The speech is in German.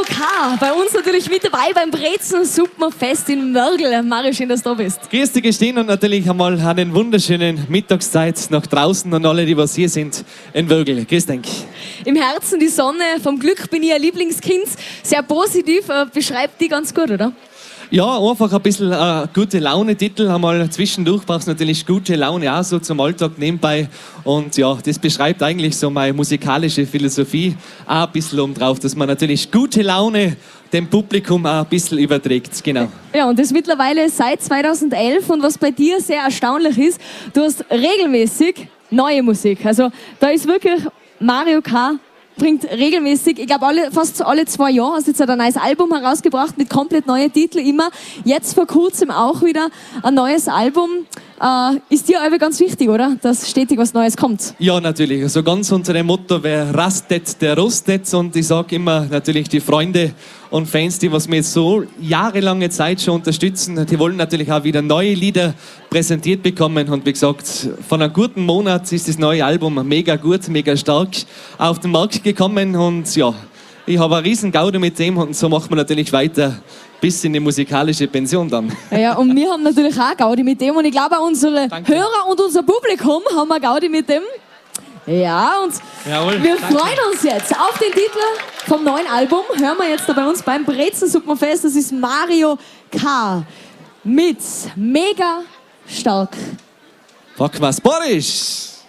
K. Bei uns natürlich mit dabei beim Brezen-Suppenfest in Mörgl. Mario, schön, dass du da bist. Grüß dich gestehen und natürlich einmal einen wunderschönen Mittagszeit nach draußen und alle, die was hier sind in Mörgl. Grüß dich. Im Herzen die Sonne, vom Glück bin ich ein Lieblingskind. Sehr positiv, beschreibt die ganz gut, oder? Ja, einfach ein bisschen gute Laune-Titel. Einmal zwischendurch brauchst du natürlich gute Laune auch so zum Alltag nebenbei. Und ja, das beschreibt eigentlich so meine musikalische Philosophie auch ein bisschen obendrauf, dass man natürlich gute Laune dem Publikum auch ein bisschen überträgt. Genau. Ja, und das mittlerweile seit 2011. Und was bei dir sehr erstaunlich ist, du hast regelmäßig neue Musik. Also da ist wirklich Mario K. bringt regelmäßig, ich glaube fast alle 2 Jahre, hast jetzt ein neues Album herausgebracht mit komplett neuen Titeln immer. Jetzt vor kurzem auch wieder ein neues Album. Ist dir aber ganz wichtig, oder? Dass stetig was Neues kommt. Ja, natürlich. Also ganz unter dem Motto, wer rastet, der rostet. Und ich sage immer, natürlich die Freunde und Fans, die was mir jetzt so jahrelange Zeit schon unterstützen, die wollen natürlich auch wieder neue Lieder präsentiert bekommen. Und wie gesagt, von einem guten Monat ist das neue Album mega gut, mega stark auf den Markt gekommen. Und ja, ich habe eine riesen Gaude mit dem und so macht man natürlich weiter bis in die musikalische Pension dann. Ja, und wir haben natürlich auch Gaudi mit dem und ich glaube auch unsere Hörer und unser Publikum haben auch Gaudi mit dem. Ja, und jawohl, wir freuen uns jetzt auf den Titel vom neuen Album. Hören wir jetzt da bei uns beim Brezen-Suppenfest. Das ist Mario K. mit Mega Stark. Fuck was, Boris!